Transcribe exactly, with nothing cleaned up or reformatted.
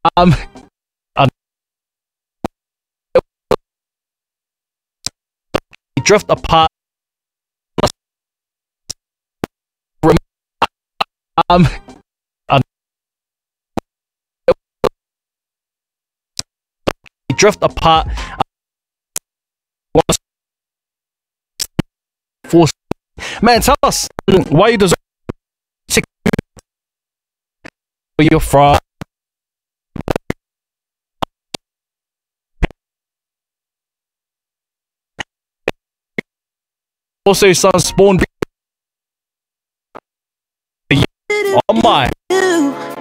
Um, um, drift apart. Um, um, drift apart. Force. Man, tell us why you deserve where you're from. Also, your son spawned. Oh my.